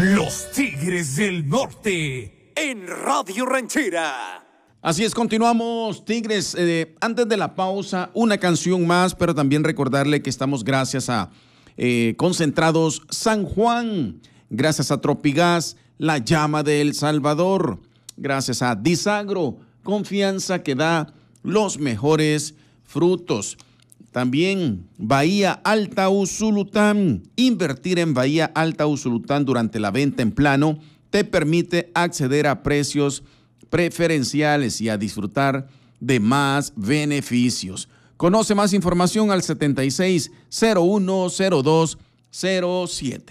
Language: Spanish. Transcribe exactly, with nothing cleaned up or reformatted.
Los Tigres del Norte en Radio Ranchera. Así es, continuamos, Tigres. Eh, antes de la pausa, una canción más, pero también recordarle que estamos gracias a eh, Concentrados San Juan, gracias a Tropigas, la llama de El Salvador, gracias a Disagro, confianza que da los mejores frutos. También Bahía Alta Usulután. Invertir en Bahía Alta Usulután durante la venta en plano te permite acceder a precios preferenciales y a disfrutar de más beneficios. Conoce más información al setenta y seis cero uno cero dos cero siete.